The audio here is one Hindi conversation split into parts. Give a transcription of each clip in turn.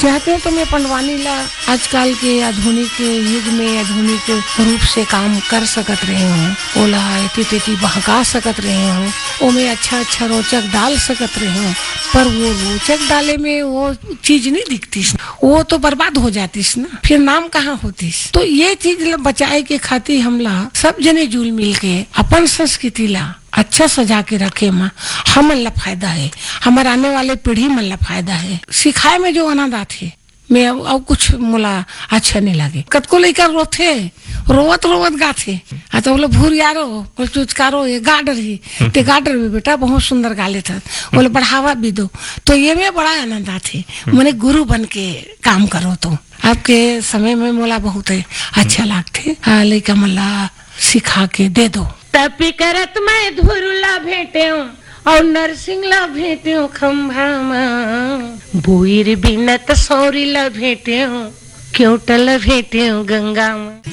चाहते हो तो मैं पंडवानी ला आजकल के आधुनिक युग में आधुनिक रूप से काम कर सकत रहे हूँ। ओला एती तेती बहका सकत रहे हूँ, ओ में अच्छा रोचक डाल सकत रहे हूँ, पर वो रोचक डाले में वो चीज नहीं दिखती, वो तो बर्बाद हो जातीस ना, फिर नाम कहाँ होतीस। तो ये चीज बचाए के खातिर हमला सब जने जुल मिल के अपन संस्कृति ला अच्छा सजा के रखे माँ हमन ला फायदा है, हमारे आने वाले पीढ़ी मन ला फायदा है। सिखाए में जो आनंद है मैं अब कुछ मोला अच्छा नहीं लगे। कतको लइका रोथे रोवत गाथे तो बोले भूर यारो और चुचकारो ये गाडर ही ते गाडर भी बेटा बहुत सुंदर गा लेता, बोले बढ़ावा भी दो। तो ये में बड़ा आनंद आते, मैंने गुरु बन के काम करो। तो आपके समय में मोला बहुत अच्छा लगते, लइका मला सिखा के दे दो। तपी करत मैं धुरुला भेटे और नरसिंह ला भेटे खंभा में, बुईर बिनत सौरी ला भेटे क्योंट ला भेटे गंगा में।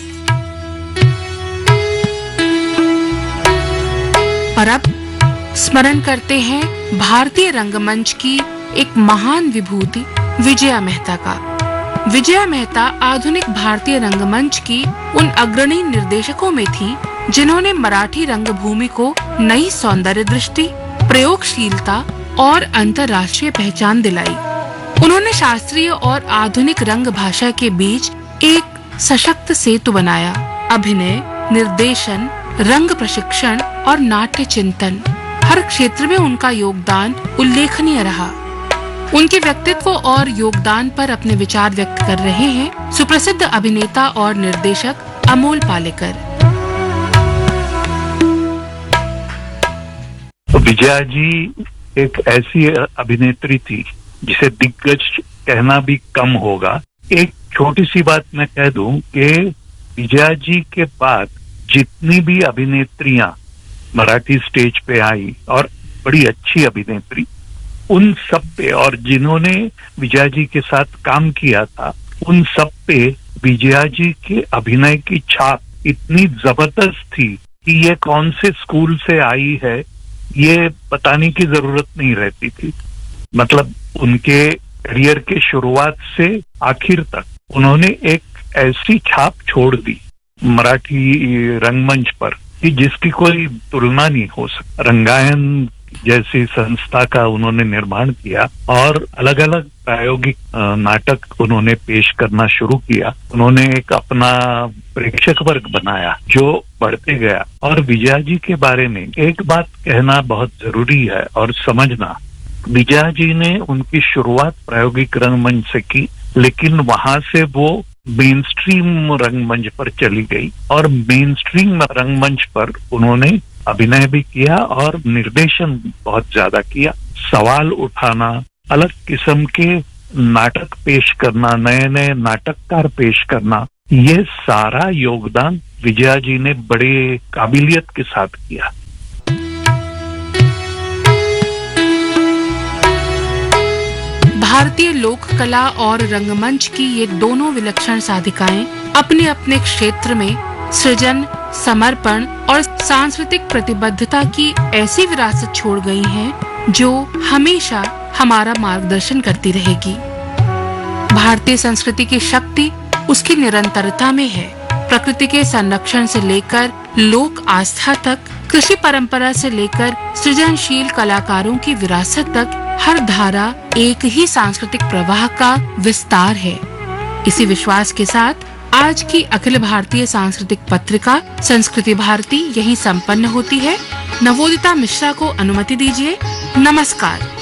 और अब स्मरण करते हैं भारतीय रंगमंच की एक महान विभूति विजया मेहता का। विजया मेहता आधुनिक भारतीय रंगमंच की उन अग्रणी निर्देशकों में थी जिन्होंने मराठी रंगभूमि को नई सौंदर्य दृष्टि, प्रयोगशीलता और अंतर्राष्ट्रीय पहचान दिलाई। उन्होंने शास्त्रीय और आधुनिक रंग भाषा के बीच एक सशक्त सेतु बनाया। अभिनय, निर्देशन, रंग प्रशिक्षण और नाट्य चिंतन, हर क्षेत्र में उनका योगदान उल्लेखनीय रहा। उनके व्यक्तित्व और योगदान पर अपने विचार व्यक्त कर रहे हैं सुप्रसिद्ध अभिनेता और निर्देशक अमोल पालेकर। विजया जी एक ऐसी अभिनेत्री थी जिसे दिग्गज कहना भी कम होगा। एक छोटी सी बात मैं कह दूं कि विजया जी के बाद जितनी भी अभिनेत्रियां मराठी स्टेज पे आई और बड़ी अच्छी अभिनेत्री, उन सब पे और जिन्होंने विजया जी के साथ काम किया था उन सब पे विजया जी के अभिनय की छाप इतनी जबरदस्त थी कि ये कौन से स्कूल से आई है ये बताने की जरूरत नहीं रहती थी। मतलब उनके करियर के शुरुआत से आखिर तक उन्होंने एक ऐसी छाप छोड़ दी मराठी रंगमंच पर कि जिसकी कोई तुलना नहीं हो सकती। रंगायन जैसी संस्था का उन्होंने निर्माण किया और अलग अलग प्रायोगिक नाटक उन्होंने पेश करना शुरू किया। उन्होंने एक अपना प्रेक्षक वर्ग बनाया जो बढ़ते गया। और विजया जी के बारे में एक बात कहना बहुत जरूरी है और समझना, विजया जी ने उनकी शुरुआत प्रायोगिक रंगमंच से की, लेकिन वहां से वो मेन स्ट्रीम रंगमंच पर चली गई और मेन स्ट्रीम रंगमंच पर उन्होंने अभिनय भी किया और निर्देशन बहुत ज्यादा किया। सवाल उठाना, अलग किस्म के नाटक पेश करना, नए नए नाटककार पेश करना, ये सारा योगदान विजया जी ने बड़े काबिलियत के साथ किया। भारतीय लोक कला और रंगमंच की ये दोनों विलक्षण साधिकाएं अपने अपने क्षेत्र में सृजन, समर्पण और सांस्कृतिक प्रतिबद्धता की ऐसी विरासत छोड़ गई हैं जो हमेशा हमारा मार्गदर्शन करती रहेगी। भारतीय संस्कृति की शक्ति उसकी निरंतरता में है। प्रकृति के संरक्षण से लेकर लोक आस्था तक, कृषि परंपरा से लेकर सृजनशील कलाकारों की विरासत तक, हर धारा एक ही सांस्कृतिक प्रवाह का विस्तार है। इसी विश्वास के साथ आज की अखिल भारतीय सांस्कृतिक पत्रिका संस्कृति भारती यहीं संपन्न होती है। नवोदिता मिश्रा को अनुमति दीजिए। नमस्कार।